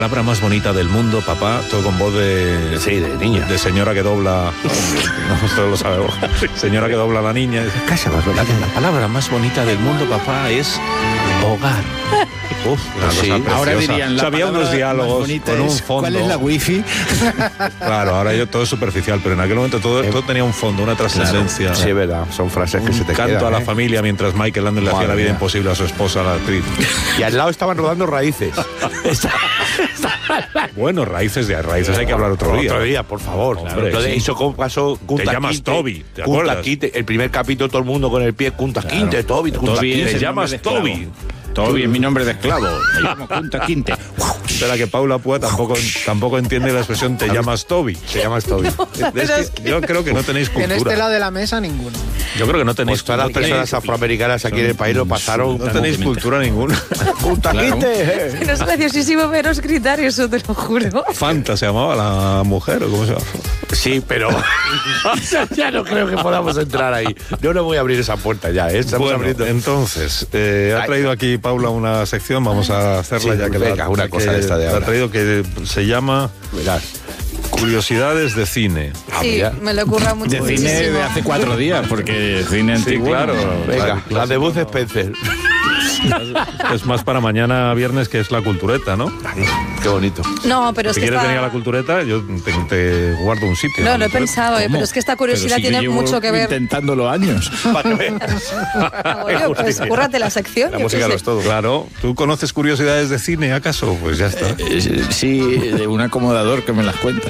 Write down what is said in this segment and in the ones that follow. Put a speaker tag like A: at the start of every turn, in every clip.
A: La palabra más bonita del mundo, papá, todo con voz de...
B: Sí, de niña.
A: De señora que dobla... No, esto lo sabe. Señora que dobla a la niña.
B: Casa más bonita.
A: La palabra más bonita del mundo, papá, es hogar. Uf,
B: sí.
C: Ahora dirían la
A: había unos diálogos con un fondo.
C: ¿Cuál es la wifi?
A: Claro, ahora todo es superficial, pero en aquel momento todo tenía un fondo, una trascendencia.
B: Claro. Sí, es verdad. Son frases que se te quedan.
A: Canto a la familia mientras Michael Landon le hacía la vida imposible a su esposa, la actriz.
B: Y al lado estaban rodando Raíces.
A: Bueno, raíces hay que hablar otro día.
B: Otro día, por favor.
A: Hombre,
B: Entonces,
A: sí.
B: eso como pasó
A: Te llamas Toby, ¿te acuerdas?
B: Quinte, el primer capítulo todo el mundo con el pie Kunta Quinte, Toby, Kunta
C: Toby
B: Quinte.
A: Te llamas Toby.
C: Toby es mi nombre de esclavo. Me llamo Kunta Quinte.
A: Espera, que Paula Púa tampoco entiende la expresión te llamas Toby.
B: Te llamas Toby.
A: Yo creo que no tenéis cultura.
D: En este lado de la mesa, ninguno.
A: Yo creo que no tenéis
B: Pues todas las personas afroamericanas aquí en el país lo pasaron.
A: No tenéis cultura ninguna.
B: Kunta Quinte.
E: Pero es graciosísimo veros gritar eso, te lo juro.
A: Fanta se llamaba la mujer, ¿o cómo se llama?
B: Sí, pero ya no creo que podamos entrar ahí. Yo no voy a abrir esa puerta ya, ¿eh? Estamos
A: Bueno,
B: abriendo.
A: entonces, ha traído aquí Paula una sección, vamos a hacerla
B: Sí,
A: ya que
B: venga, una cosa de esta de
A: la ha
B: ahora.
A: traído que se llama
B: Verás.
A: Curiosidades de cine.
E: Sí,
B: mira.
E: me lo ocurra mucho.
C: De cine de hace 4 días, porque cine
A: Sí,
C: antiguo.
A: claro.
B: Venga, la de Bud Spencer.
A: Es más para mañana viernes, que es la cultureta, ¿no?
B: Qué bonito.
E: No, pero es
A: Si
E: que
A: quieres
E: esta...
A: venir a la cultureta, yo te guardo un sitio.
E: No,
A: en la
E: lo he
A: cultureta.
E: pensado, pero es que esta curiosidad
C: Pero si yo
E: tiene
C: llevo
E: mucho que ver...
C: intentándolo años.
E: Oye, pues cúrrate la sección.
B: La
E: yo
B: música
E: qué
B: lo
E: sé.
B: es todo.
A: Claro, ¿tú conoces curiosidades de cine, acaso? Pues ya está.
C: Sí, de un acomodador que me las cuenta.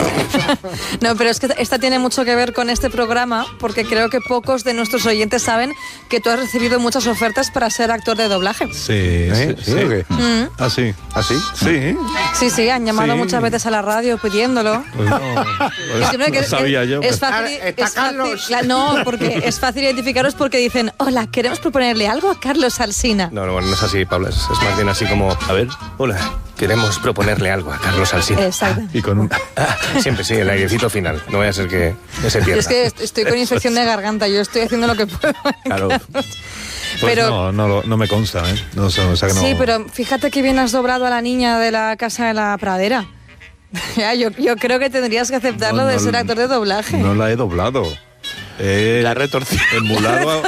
E: No, pero es que esta tiene mucho que ver con este programa, porque creo que pocos de nuestros oyentes saben que tú has recibido muchas ofertas para ser actor de doblaje.
A: Sí,
B: ¿Sí o qué?
A: ¿Ah, sí?
B: ¿Así?
A: Sí.
E: Sí, han llamado
A: Sí.
E: muchas veces a la radio pidiéndolo.
A: Pues no,
E: Y siempre que
A: no sabía yo.
E: Es fácil,
D: Está
E: es fácil-
D: Carlos.
E: no, porque es fácil identificaros porque dicen, hola, queremos proponerle algo a Carlos Alsina.
F: No, no es así, Paula. Es más bien así como, a ver, hola, queremos proponerle algo a Carlos Alsina.
E: Exacto.
A: Y con un...
F: Siempre sí, el airecito final. No vaya a ser que se
E: Yo
F: pierda.
E: es que estoy con infección de garganta, yo estoy haciendo lo que puedo.
B: Claro.
A: Pues
E: pero
A: no me consta, ¿eh? No sé, o sea que no...
E: sí, pero fíjate que bien has doblado a la niña de la casa de la pradera. Ya, yo creo que tendrías que aceptarlo de ser actor de doblaje.
A: No la he doblado.
B: La retorcí.
A: Emulado.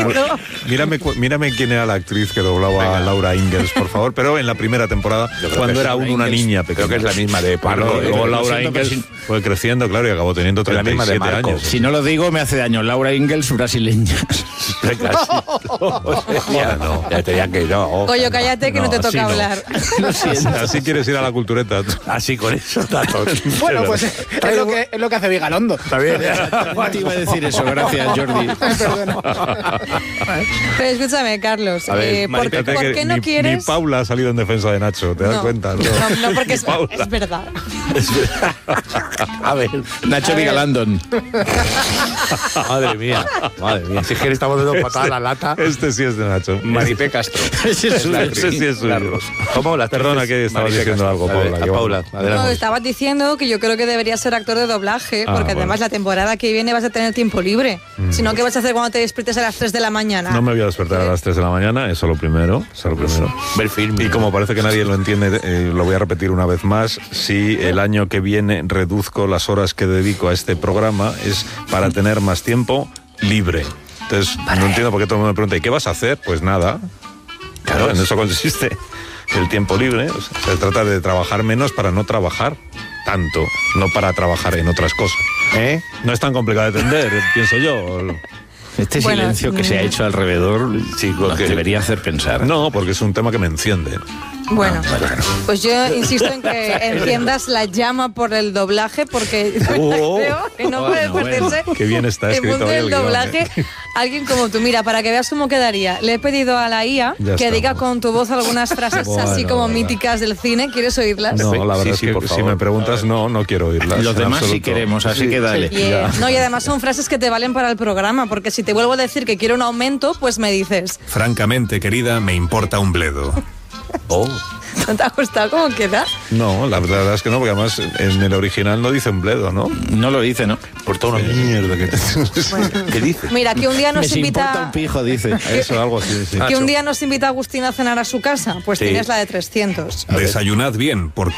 A: Mírame quién era la actriz que doblaba a Laura Ingalls, por favor. Pero en la primera temporada, cuando era aún una niña pequeña.
B: Creo que es la misma de Pardo.
A: Luego Laura Ingalls fue creciendo, claro, y acabó teniendo
B: la misma de
A: 37
B: Marco.
A: años.
C: Si no lo digo, me hace daño. Laura Ingalls, brasileña.
B: Ya te diría que no.
E: Coño, cállate que no te
A: así
E: toca
A: no.
E: hablar.
A: Así quieres ir a la cultureta.
B: Así con esos datos.
D: Bueno, pues es lo que hace Vigalondo.
B: Está bien.
C: Te iba a decir eso, gracias, Jordi.
E: Pero escúchame, Carlos,
B: A ver,
E: ¿por
A: Fíjate
E: qué
A: que
E: no
A: ni
E: quieres...?
A: Paula ha salido en defensa de Nacho, ¿te das
E: No,
A: cuenta?
E: no, porque es
A: Paula.
E: verdad.
B: A ver.
C: Nacho Vigalandon.
B: Madre mía. Si es que le estamos dando patada a la lata.
A: Este sí es de Nacho.
F: Maripé Castro.
C: Ese es suyo.
A: Ese sí es suyo.
B: ¿Cómo las
A: Perdona, que estabas
B: Maripé
A: diciendo
B: Castro.
A: algo,
B: A ver,
A: Paula.
B: a
A: que
B: Paula,
A: vamos.
E: No,
B: adelante.
E: estabas diciendo que yo creo que deberías ser actor de doblaje, porque
A: bueno.
E: además la temporada que viene vas a tener tiempo libre. Si no, ¿qué vas a hacer cuando te despiertes a las 3 de la mañana?
A: No me voy a despertar a las 3 de la mañana, eso lo primero.
B: Ver film.
A: Y como parece que nadie lo entiende, lo voy a repetir una vez más. Si el año que viene reduzco las horas que dedico a este programa, es para tener más tiempo libre. Entonces, no entiendo por qué todo el mundo me pregunta, ¿y qué vas a hacer? Pues nada. Claro, en eso consiste el tiempo libre. O sea, se trata de trabajar menos para no trabajar tanto, no para trabajar en otras cosas.
B: ¿Eh?
A: No es tan complicado de entender, pienso yo.
C: Este
E: Bueno,
C: silencio que se ha hecho alrededor nos debería hacer pensar.
A: No, porque es un tema que me enciende.
E: Bueno, pues yo insisto en que enciendas la llama por el doblaje, porque creo que no puede perderse
A: Qué bien está
E: el
A: escrito
E: mundo
A: hoy
E: del
A: el guión,
E: doblaje. Alguien como tú, mira, para que veas cómo quedaría, le he pedido a la IA
A: Ya
E: que diga
A: estamos.
E: con tu voz algunas frases así como míticas del cine. ¿Quieres oírlas?
A: No, la verdad
B: Sí,
A: es
B: sí,
A: que
B: por
A: si
B: favor.
A: me preguntas, no quiero oírlas.
C: Los
A: en
C: demás sí
A: absoluto.
C: queremos, así que dale.
E: Yeah. No, y además son frases que te valen para el programa, porque si te vuelvo a decir que quiero un aumento, pues me dices,
G: Francamente, querida, me importa un bledo.
E: ¿no te ha gustado cómo queda?
A: No, la verdad es que no, porque además en el original no dice un bledo, ¿no?
C: No lo dice, ¿no?
B: Por toda una mierda que ¿Qué dice?
E: Mira, que un día nos
C: Me importa
E: invita...
C: un pijo, dice.
A: Eso, algo así, sí.
E: Que un día nos invita Agustín a cenar a su casa, pues
B: Sí.
E: tienes la de 300.
G: Desayunad bien, porque